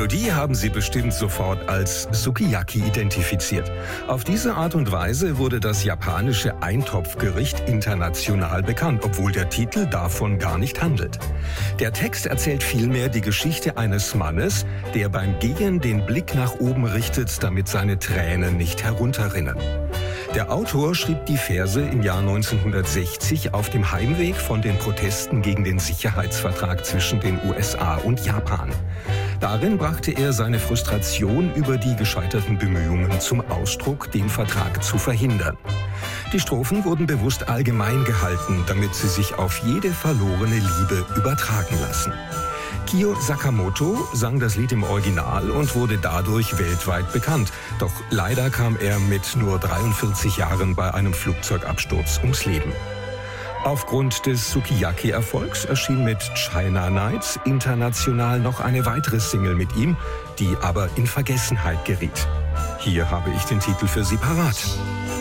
Melodie haben Sie bestimmt sofort als Sukiyaki identifiziert. Auf diese Art und Weise wurde das japanische Eintopfgericht international bekannt, obwohl der Titel davon gar nicht handelt. Der Text erzählt vielmehr die Geschichte eines Mannes, der beim Gehen den Blick nach oben richtet, damit seine Tränen nicht herunterrinnen. Der Autor schrieb die Verse im Jahr 1960 auf dem Heimweg von den Protesten gegen den Sicherheitsvertrag zwischen den USA und Japan. Darin brachte er seine Frustration über die gescheiterten Bemühungen zum Ausdruck, den Vertrag zu verhindern. Die Strophen wurden bewusst allgemein gehalten, damit sie sich auf jede verlorene Liebe übertragen lassen. Kyo Sakamoto sang das Lied im Original und wurde dadurch weltweit bekannt. Doch leider kam er mit nur 43 Jahren bei einem Flugzeugabsturz ums Leben. Aufgrund des Sukiyaki-Erfolgs erschien mit China Nights international noch eine weitere Single mit ihm, die aber in Vergessenheit geriet. Hier habe ich den Titel für Sie parat.